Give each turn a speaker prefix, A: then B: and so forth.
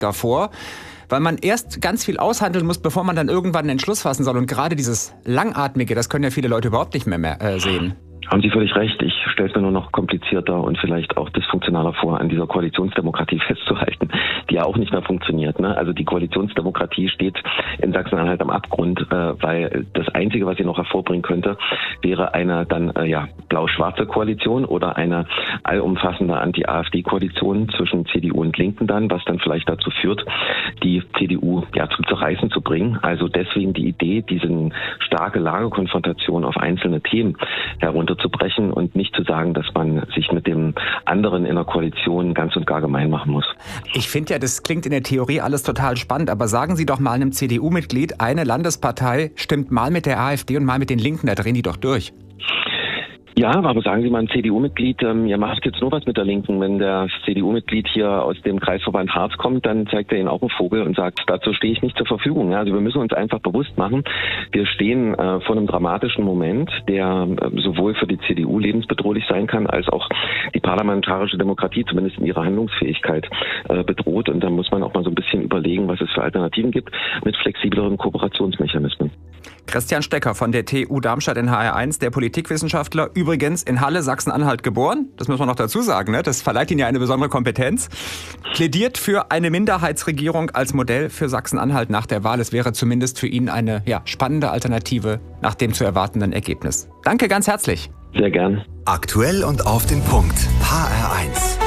A: davor, weil man erst ganz viel aushandeln muss, bevor man dann irgendwann einen Entschluss fassen soll. Und gerade dieses Langatmige, das können ja viele Leute überhaupt nicht mehr sehen.
B: Haben Sie völlig recht. Ich stelle es mir nur noch komplizierter und vielleicht auch dysfunktionaler vor, an dieser Koalitionsdemokratie festzuhalten, die ja auch nicht mehr funktioniert. Ne? Also die Koalitionsdemokratie steht in Sachsen-Anhalt am Abgrund, weil das Einzige, was sie noch hervorbringen könnte, wäre eine dann blau-schwarze Koalition oder eine allumfassende Anti-AfD-Koalition zwischen CDU und Linken dann, was dann vielleicht dazu führt, die CDU zum Zerreißen zu bringen. Also deswegen die Idee, diese starke Lagerkonfrontation auf einzelne Themen herunterzubrechen und nicht zu sagen, dass man sich mit dem anderen in der Koalition ganz und gar gemein machen muss.
A: Ich finde ja, das klingt in der Theorie alles total spannend, aber sagen Sie doch mal einem CDU-Mitglied, eine Landespartei stimmt mal mit der AfD und mal mit den Linken, da drehen die doch durch.
B: Ja, aber sagen Sie mal einem CDU-Mitglied, ihr macht jetzt nur was mit der Linken. Wenn der CDU-Mitglied hier aus dem Kreisverband Harz kommt, dann zeigt er Ihnen auch einen Vogel und sagt, dazu stehe ich nicht zur Verfügung. Also wir müssen uns einfach bewusst machen, wir stehen vor einem dramatischen Moment, der sowohl für die CDU lebensbedrohlich sein kann, als auch die parlamentarische Demokratie, zumindest in ihrer Handlungsfähigkeit, bedroht. Und da muss man auch mal so ein bisschen überlegen, was es für Alternativen gibt mit flexibleren Kooperationsmechanismen.
A: Christian Stecker von der TU Darmstadt in HR1, der Politikwissenschaftler, übrigens in Halle, Sachsen-Anhalt geboren. Das muss man noch dazu sagen, ne? Das verleiht Ihnen ja eine besondere Kompetenz. Plädiert für eine Minderheitsregierung als Modell für Sachsen-Anhalt nach der Wahl. Es wäre zumindest für ihn eine spannende Alternative nach dem zu erwartenden Ergebnis. Danke ganz herzlich.
B: Sehr gern.
C: Aktuell und auf den Punkt. HR1.